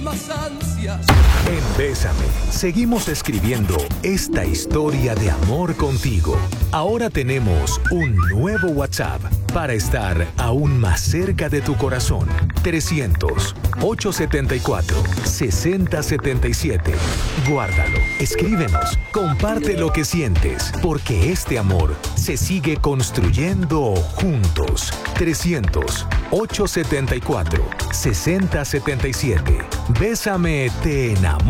Más ansias. En Bésame, seguimos escribiendo esta historia de amor contigo. Ahora tenemos un nuevo WhatsApp para estar aún más cerca de tu corazón. 300-874-6077. Guárdalo, escríbenos, comparte lo que sientes, porque este amor se sigue construyendo juntos. 300-874-6077. Bésame, te enamoro.